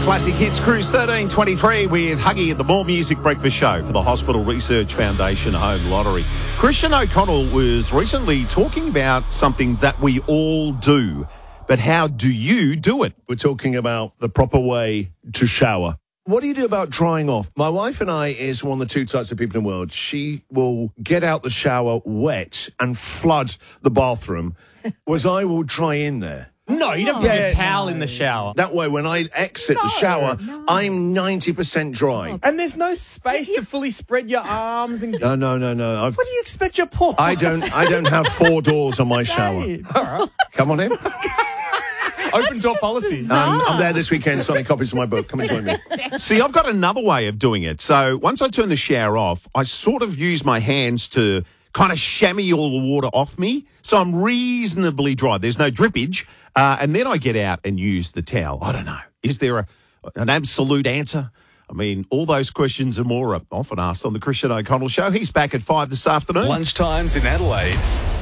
Classic Hits Cruise 1323 with Huggy at the More Music Breakfast Show for the Hospital Research Foundation Home Lottery. Christian O'Connell was recently talking about something that we all do, but how do you do it? We're talking about the proper way to shower. What do you do about drying off? My wife and I is one of the two types of people in the world. She will get out the shower wet and flood the bathroom, whereas I will dry in there. No, you don't put a towel in the shower. That way, when I exit the shower, I'm 90% dry. And there's no space to fully spread your arms. And No. what do you expect your poor I don't have 4 doors on my shower. All right. Come on in. Open door policy. I'm there this weekend signing copies of my book. Come and join me. See, I've got another way of doing it. So once I turn the shower off, I sort of use my hands to kind of chamois all the water off me, so I'm reasonably dry. There's no drippage, and then I get out and use the towel. I don't know. Is there an absolute answer? I mean, all those questions and more are often asked on the Christian O'Connell Show. He's back at 5 this afternoon. Lunchtimes in Adelaide.